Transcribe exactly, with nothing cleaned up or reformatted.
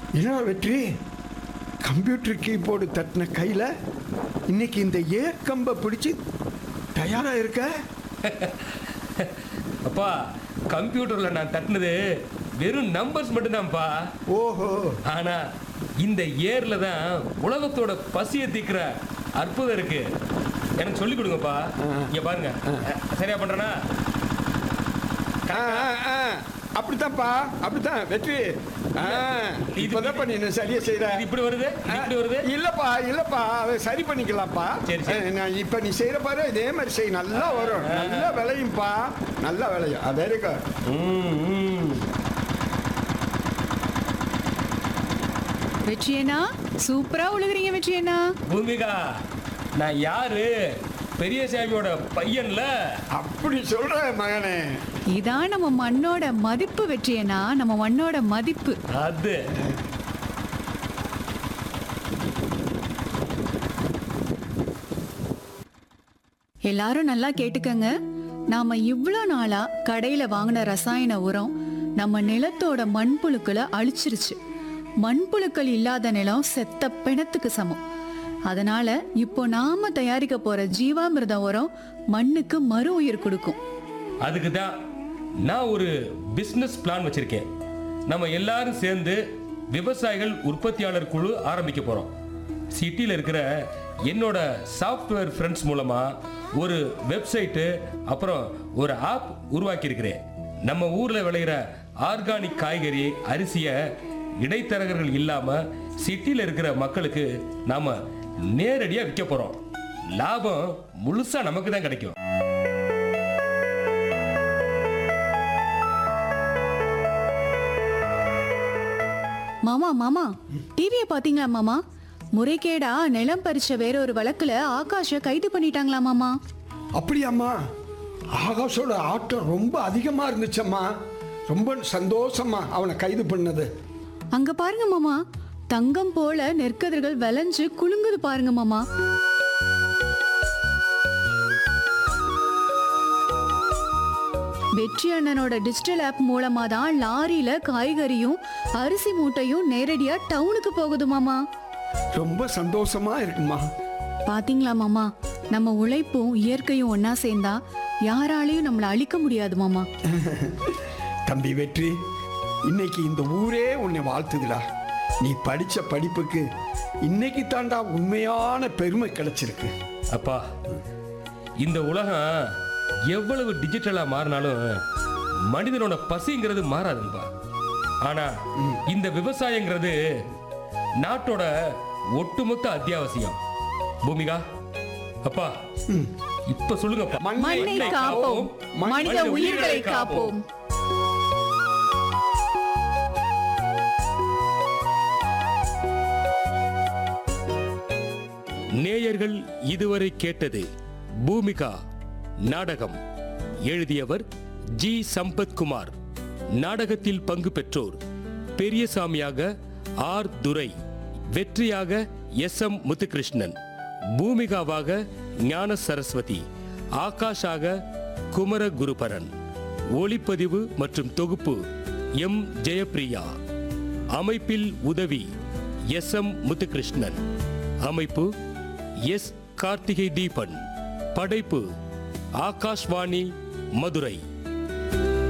என்ன வெற்றி, computer keyboard தட்டின கையில் இன்னைக்கு இந்த ஏற்கம்பை பிடிச்சி தயாராக இருக்க? அப்பா, கம்ப்யூட்டரில் நான் தட்டினது வெறும் நம்பர்ஸ் மட்டும்தான்ப்பா. ஓஹோ. ஆனா இந்த ஏர்ல தான் உலகத்தோட பசியை தீக்கிற அற்புதம் இருக்கு. எனக்கு சொல்லி கொடுங்கப்பா. இங்க பாருங்க, சரியா பண்றேனா? அப்படித்தான்ப்பா, அப்படித்தான் வெற்றி. இப்பதான் பண்ணி சரியா செய்யற. இப்படி வருது, இப்படி வருது. இல்லப்பா இல்லப்பா, அதை சரி பண்ணிக்கலாம்ப்பா. சரி, சரி. நான் இப்ப நீ செய்யற பாரு, இதே மாதிரி செய், நல்லா வரும், நல்லா விளையும்ப்பா, நல்லா விளையும். அதே இருக்கு. வெற்றியண்ணா, சூப்பரா உழுகுறீங்க வெற்றியண்ணா. பூமிகா, நான் யாரு? பெரிய சாமியோட பையன்ல. அப்படி சொல்ற மகனே. இதான் நம்ம மண்ணோட மதிப்பு வெற்றியண்ணா, நம்ம மண்ணோட மதிப்பு. அது எல்லாரும் நல்லா கேட்டுக்கங்க. நாம இவ்வளோ நாளா கடையில வாங்கின ரசாயன உரம் நம்ம நிலத்தோட மண்புழுக்களை அழிச்சிருச்சு. மண்புழுக்கள் இல்லாத நிலம் செத்த பிணத்துக்கு சமம். அதனால இப்போ நாம தயாரிக்க போற ஜீவாமிர்த உரம் மண்ணுக்கு மறு உயிர் கொடுக்கும். அதுக்கு தான் நான் ஒரு பிசினஸ் பிளான் வச்சிருக்கேன். நம்ம எல்லாரும் சேர்ந்து விவசாயிகள் உற்பத்தியாளர் குழு ஆரம்பிக்க போறோம். சிட்டியில் இருக்கிற என்னோட சாஃப்ட்வேர் ஃப்ரெண்ட்ஸ் மூலமா ஒரு வெப்சைட்டு, அப்புறம் ஒரு ஆப் உருவாக்கி இருக்கிறேன். நம்ம ஊர்ல விளையிற ஆர்கானிக் காய்கறி, அரிசியை இடைத்தரகர்கள் இல்லாம சிட்டியில் இருக்கிற மக்களுக்கு நாம நேரடியா விற்க போறோம். லாபம் முழுசா நமக்கு தான் கிடைக்கும். மாமா மாமா டிவியை பாத்தீங்களா மாமா? முறைகேடா நிலம் பறிச்ச வேற ஒரு வழக்குல ஆகாஷ கைது பண்ணிட்டாங்களா மாமா? அப்படியாம்மா? ஆகாஷோட ஆட்டம் ரொம்ப அதிகமா இருந்துச்சம்மா. ரொம்ப சந்தோஷமா அவனை கைது பண்ணது. அங்க பாருங்க மாமா, தங்கம் போல நெற்கதிர்கள் விளைஞ்சு குலுங்குது பாருங்க மாமா. வெற்றி அண்ணனோட டிஜிட்டல் ஆப் மூலமா தான் லாரியில காய்கறியும் அரிசி மூட்டையும் நேரடியா டவுனுக்கு போகுது மாமா. ரொம்ப சந்தோஷமா இருக்குமா. பாத்தீங்களா மாமா, நம்ம உழைப்பும் இயற்கையும் ஒன்னா சேர்ந்தா யாராலையும் நம்மளை அழிக்க முடியாது மாமா. தம்பி வெற்றி, இன்னைக்கு இந்த ஊரே உன்னை வாழ்த்துதுடா. நீ படிச்ச படிப்புக்கு இன்னைக்கு தாண்டா உண்மையான பெருமை கிடைச்சிருக்கு. அப்பா, இந்த உலகம் எவ்வளவு டிஜிட்டலா மாறினாலும் மனிதனோட பசிங்கிறது மாறாதுப்பா. ஆனா இந்த விவசாயங்கிறது நாட்டோட ஒட்டுமொத்த அத்தியாவசியம். பூமிகா, அப்பா, இப்ப சொல்லுங்கப்பா. மண்ணை காப்போம், மனித உயிர்களை காப்போம். நேயர்கள் இதுவரை கேட்டது பூமிகா நாடகம். எழுதியவர் ஜி சம்பத்குமார். நாடகத்தில் பங்கு பெற்றோர்: பெரியசாமியாக ஆர் துரை, வெற்றியாக எஸ் எம் முத்துகிருஷ்ணன், பூமிகாவாக ஞான சரஸ்வதி, ஆகாஷாக குமர குருபரன். ஒளிப்பதிவு மற்றும் தொகுப்பு எம் ஜெயப்பிரியா. அமைப்பில் உதவி எஸ் எம் முத்துகிருஷ்ணன். அமைப்பு எஸ் கார்த்திகை தீபன். படைப்பு ஆகாஷ்வாணி மதுரை.